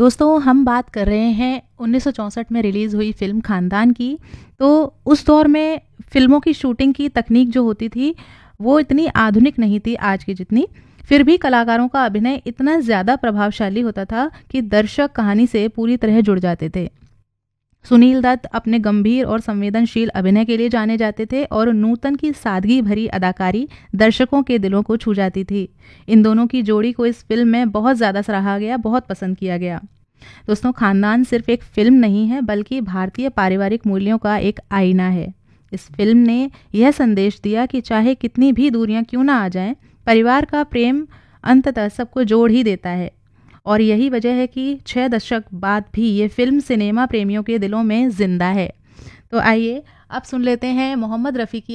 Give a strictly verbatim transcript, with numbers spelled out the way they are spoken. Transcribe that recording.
दोस्तों हम बात कर रहे हैं उन्नीस सौ चौंसठ में रिलीज़ हुई फ़िल्म खानदान की। तो उस दौर में फ़िल्मों की शूटिंग की तकनीक जो होती थी, वो इतनी आधुनिक नहीं थी आज की जितनी। फिर भी कलाकारों का अभिनय इतना ज़्यादा प्रभावशाली होता था कि दर्शक कहानी से पूरी तरह जुड़ जाते थे। सुनील दत्त अपने गंभीर और संवेदनशील अभिनय के लिए जाने जाते थे और नूतन की सादगी भरी अदाकारी दर्शकों के दिलों को छू जाती थी। इन दोनों की जोड़ी को इस फिल्म में बहुत ज़्यादा सराहा गया, बहुत पसंद किया गया। दोस्तों, खानदान सिर्फ एक फिल्म नहीं है, बल्कि भारतीय पारिवारिक मूल्यों का एक आईना है। इस फिल्म ने यह संदेश दिया कि चाहे कितनी भी दूरियां क्यों ना आ जाएं, परिवार का प्रेम अंततः सबको जोड़ ही देता है। और यही वजह है कि छह दशक बाद भी ये फिल्म सिनेमा प्रेमियों के दिलों में जिंदा है। तो आइए अब सुन लेते हैं मोहम्मद रफ़ी की